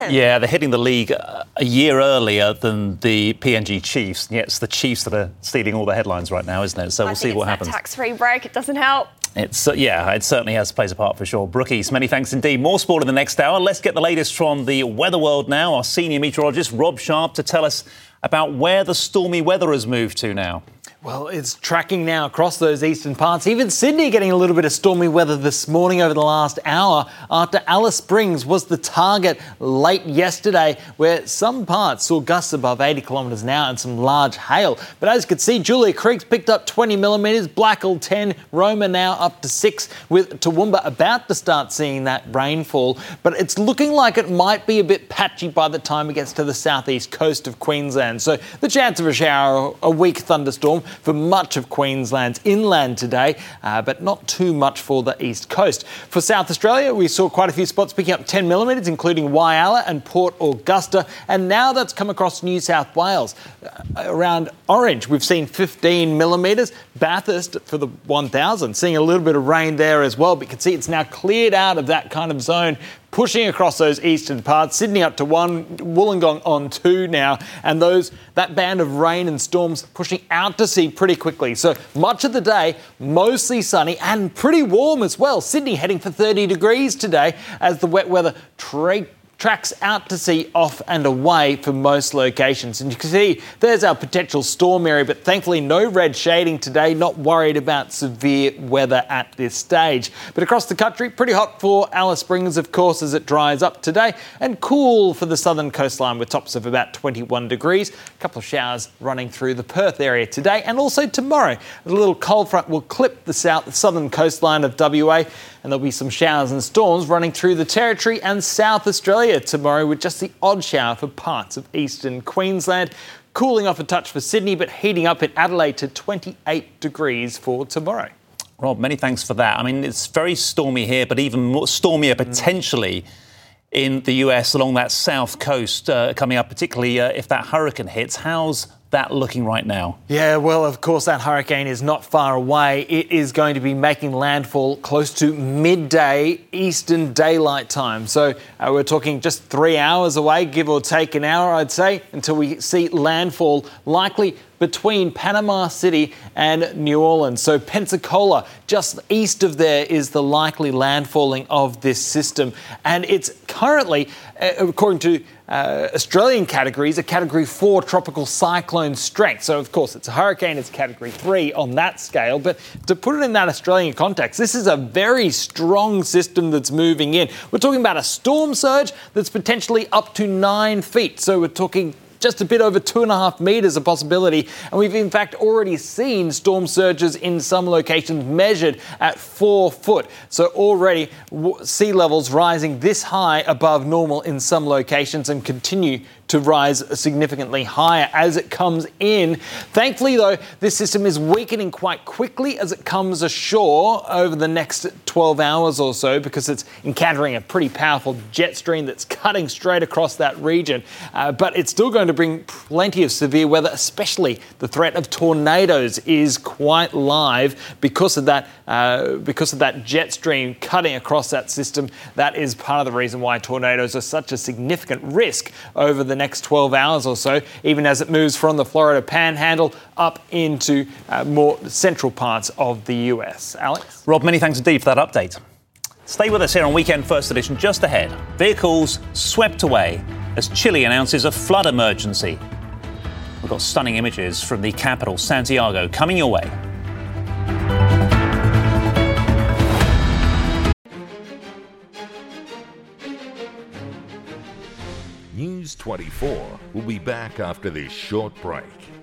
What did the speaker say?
Yeah, they're hitting the league a year earlier than the PNG Chiefs. And yet it's the Chiefs that are stealing all the headlines right now, isn't it? So we'll see what happens. Tax-free break, it doesn't help. It certainly plays a part for sure. Brooke East, many thanks indeed. More sport in the next hour. Let's get the latest from the weather world now. Our senior meteorologist, Rob Sharp, to tell us about where the stormy weather has moved to now. Well, it's tracking now across those eastern parts. Even Sydney getting a little bit of stormy weather this morning over the last hour after Alice Springs was the target late yesterday, where some parts saw gusts above 80 kilometres an hour and some large hail. But as you can see, Julia Creek's picked up 20 millimetres, Blackall 10, Roma now up to 6, with Toowoomba about to start seeing that rainfall. But it's looking like it might be a bit patchy by the time it gets to the southeast coast of Queensland. So the chance of a shower, a weak thunderstorm for much of Queensland's inland today, but not too much for the east coast. For South Australia, we saw quite a few spots picking up 10 millimetres, including Whyalla and Port Augusta, and now that's come across New South Wales. Around Orange, we've seen 15 millimetres. Bathurst for the 1,000, seeing a little bit of rain there as well, but you can see it's now cleared out of that kind of zone, pushing across those eastern parts. Sydney up to 1, Wollongong on 2 now, and that band of rain and storms pushing out to sea pretty quickly. So much of the day, mostly sunny and pretty warm as well. Sydney heading for 30 degrees today as the wet weather tracks out to sea, off and away for most locations. And you can see there's our potential storm area, but thankfully no red shading today, not worried about severe weather at this stage. But across the country, pretty hot for Alice Springs, of course, as it dries up today, and cool for the southern coastline with tops of about 21 degrees. A couple of showers running through the Perth area today and also tomorrow. A little cold front will clip the southern coastline of WA, and there'll be some showers and storms running through the Territory and South Australia tomorrow, with just the odd shower for parts of eastern Queensland. Cooling off a touch for Sydney, but heating up in Adelaide to 28 degrees for tomorrow. Rob, many thanks for that. I mean, it's very stormy here, but even more stormier potentially in the US along that south coast coming up, particularly if that hurricane hits. How's that looking right now? Yeah, well, of course, that hurricane is not far away. It is going to be making landfall close to midday Eastern Daylight Time. So we're talking just 3 hours away, give or take an hour, I'd say, until we see landfall likely between Panama City and New Orleans. So Pensacola, just east of there, is the likely landfalling of this system. And it's currently, according to Australian categories, a Category 4 tropical cyclone strength. So, of course, it's a hurricane, it's Category 3 on that scale. But to put it in that Australian context, this is a very strong system that's moving in. We're talking about a storm surge that's potentially up to 9 feet. So we're talking just a bit over 2.5 metres a possibility. And we've in fact already seen storm surges in some locations measured at 4 foot. So already sea levels rising this high above normal in some locations and continue to rise significantly higher as it comes in. Thankfully, though, this system is weakening quite quickly as it comes ashore over the next 12 hours or so, because it's encountering a pretty powerful jet stream that's cutting straight across that region. But it's still going to bring plenty of severe weather, especially the threat of tornadoes is quite live because of that jet stream cutting across that system. That is part of the reason why tornadoes are such a significant risk over the next 12 hours or so, even as it moves from the Florida Panhandle up into more central parts of the US. Alex? Rob, many thanks indeed for that update. Stay with us here on Weekend First Edition. Just ahead, vehicles swept away as Chile announces a flood emergency. We've got stunning images from the capital, Santiago, coming your way. News 24 will be back after this short break.